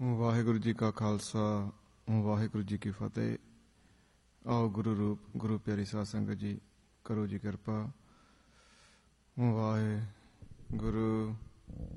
ਵਾਹਿਗੁਰੂ ਜੀ ਕਾ ਖਾਲਸਾ, ਵਾਹਿਗੁਰੂ ਜੀ ਕੀ ਫਤਿਹ। ਆਓ ਗੁਰੂ ਰੂਪ ਗੁਰੂ ਪਿਆਰੀ ਸਾਧ ਸੰਗਤ ਜੀ, ਕਰੋ ਜੀ ਕਿਰਪਾ। ਵਾਹਿਗੁਰੂ